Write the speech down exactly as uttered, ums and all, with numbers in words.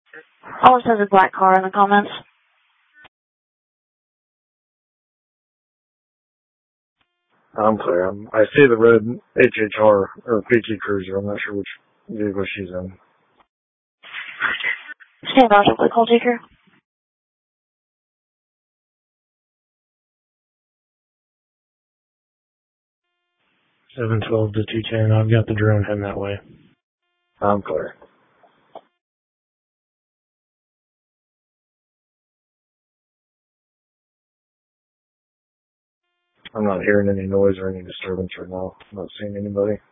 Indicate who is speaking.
Speaker 1: All it says is black car in the comments.
Speaker 2: I'm clear. I'm, I see the red H H R or P T Cruiser. I'm not sure which vehicle she's in.
Speaker 1: Stand by for the call taker.
Speaker 2: seven twelve to two ten. I've got the drone heading that way. I'm clear. I'm not hearing any noise or any disturbance right now. I'm not seeing anybody.